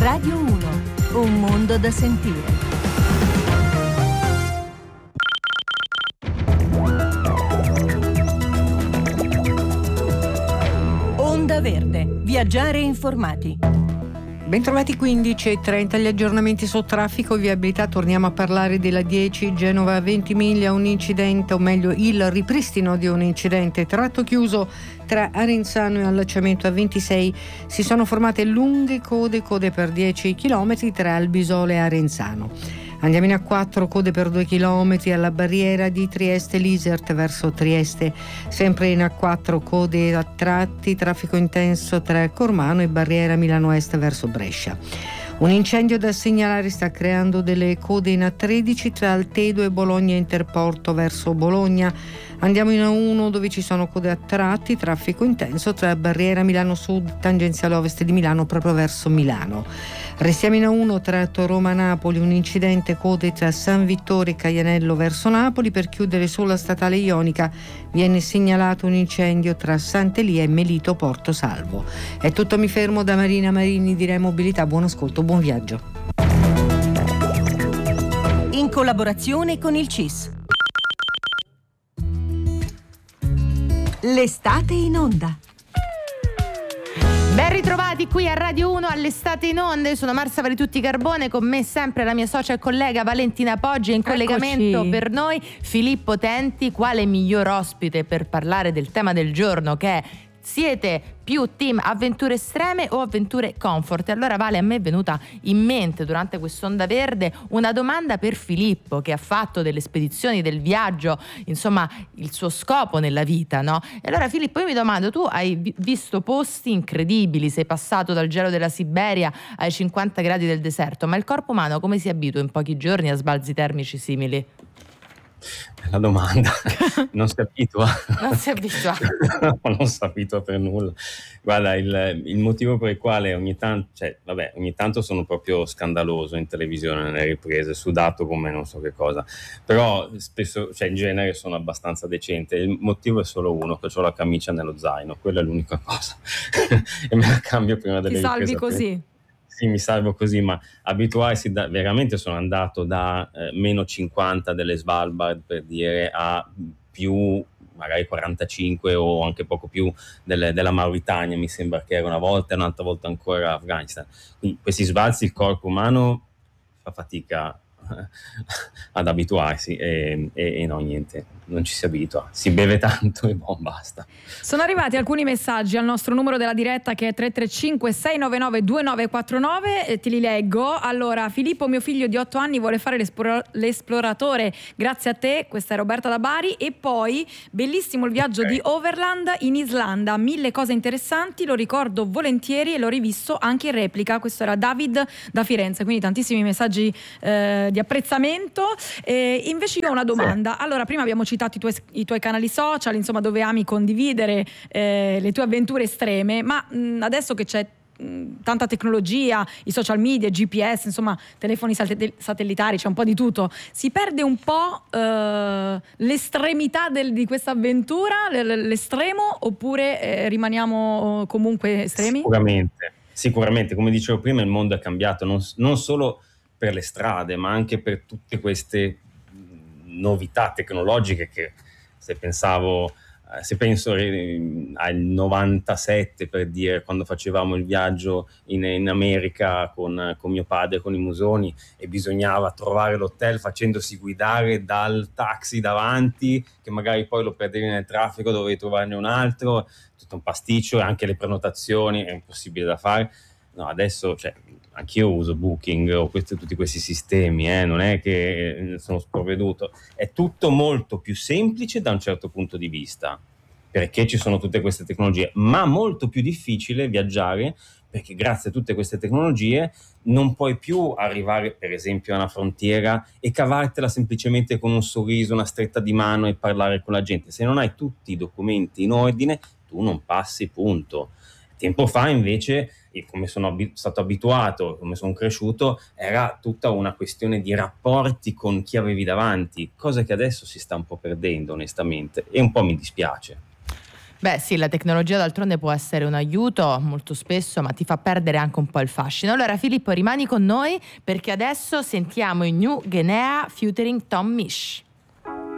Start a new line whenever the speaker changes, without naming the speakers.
Radio 1, un mondo da sentire. Onda Verde, viaggiare informati.
Bentrovati 15:30, gli aggiornamenti su traffico e viabilità. Torniamo a parlare della 10 Genova Ventimiglia, un incidente, o meglio il ripristino di un incidente. Tratto chiuso tra Arenzano e allacciamento a 26. Si sono formate lunghe code per 10 km tra Albisole e Arenzano. Andiamo in A4, code per 2 km alla barriera di Trieste-Lisert verso Trieste. Sempre in A4, code a tratti, traffico intenso tra Cormano e barriera Milano Est verso Brescia. Un incendio da segnalare sta creando delle code in A13 tra Altedo e Bologna Interporto verso Bologna. Andiamo in A1 dove ci sono code a tratti, traffico intenso tra barriera Milano Sud, tangenziale ovest di Milano proprio verso Milano. Restiamo in A1 tratto Roma-Napoli, un incidente, code tra San Vittore e Caianello verso Napoli. Per chiudere sulla statale Ionica viene segnalato un incendio tra Sant'Elia e Melito Porto Salvo. È tutto, mi fermo. Da Marina Marini di Re Mobilità, buon ascolto, buon viaggio.
In collaborazione con il CIS. L'estate in onda.
Ben ritrovati qui a Radio 1 all'estate in onda. Io sono Marsa Varitutti Carbone, con me sempre la mia socia e collega Valentina Poggi, in collegamento per noi Filippo Tenti. Quale miglior ospite per parlare del tema del giorno, che è: siete più team avventure estreme o avventure comfort? E allora, Vale, a me è venuta in mente durante quest'onda verde una domanda per Filippo, che ha fatto delle spedizioni, del viaggio, insomma il suo scopo nella vita, no? E allora, Filippo, io mi domando, tu hai visto posti incredibili, sei passato dal gelo della Siberia ai 50 gradi del deserto, ma il corpo umano come si abitua in pochi giorni a sbalzi termici simili?
La domanda, non si abitua.
Non si abitua.
Non si abitua per nulla. Guarda, il motivo per il quale ogni tanto sono proprio scandaloso in televisione nelle riprese, sudato come non so che cosa, però spesso, in genere sono abbastanza decente. Il motivo è solo uno, che ho la camicia nello zaino, quella è l'unica cosa. E me la cambio prima delle riprese.
Ti salvi così?
Sì, mi salvo così, ma abituarsi, veramente sono andato da meno 50 delle Svalbard, per dire, a più magari 45 o anche poco più della Mauritania, mi sembra che era una volta, e un'altra volta ancora Afghanistan. Quindi questi sbalzi il corpo umano fa fatica ad abituarsi e no, niente, non ci si abitua, si beve tanto e basta.
Sono arrivati alcuni messaggi al nostro numero della diretta, che è 335 699 2949, e te li leggo. Allora: Filippo, mio figlio di 8 anni vuole fare l'esploratore, grazie a te. Questa è Roberta da Bari. E poi, bellissimo il viaggio di Overland in Islanda, 1000 cose interessanti, lo ricordo volentieri e l'ho rivisto anche in replica. Questo era David da Firenze, quindi tantissimi messaggi di apprezzamento. Invece io ho una domanda. Allora, prima abbiamo citato i tuoi canali social, insomma, dove ami condividere le tue avventure estreme, ma adesso che c'è tanta tecnologia, i social media, GPS, insomma telefoni satellitari, c'è un po' di tutto, si perde un po' l'estremità di questa avventura, l'estremo, oppure rimaniamo comunque estremi?
Sicuramente, come dicevo prima, il mondo è cambiato, non solo per le strade, ma anche per tutte queste novità tecnologiche che se penso al 97, per dire, quando facevamo il viaggio in America con mio padre, con i Musoni, e bisognava trovare l'hotel facendosi guidare dal taxi davanti, che magari poi lo perdevi nel traffico, dovevi trovarne un altro, tutto un pasticcio, e anche le prenotazioni è impossibile da fare. No, adesso, anch'io uso Booking o tutti questi sistemi, non è che sono sprovveduto, è tutto molto più semplice da un certo punto di vista, perché ci sono tutte queste tecnologie, ma molto più difficile viaggiare, perché grazie a tutte queste tecnologie non puoi più arrivare, per esempio, a una frontiera e cavartela semplicemente con un sorriso, una stretta di mano e parlare con la gente. Se non hai tutti i documenti in ordine, tu non passi, punto. Tempo fa, invece, come sono stato abituato, come sono cresciuto, era tutta una questione di rapporti con chi avevi davanti, cosa che adesso si sta un po' perdendo, onestamente, e un po' mi dispiace.
Beh sì, la tecnologia d'altronde può essere un aiuto molto spesso, ma ti fa perdere anche un po' il fascino. Allora Filippo, rimani con noi perché adesso sentiamo i New Guinea featuring Tom Misch.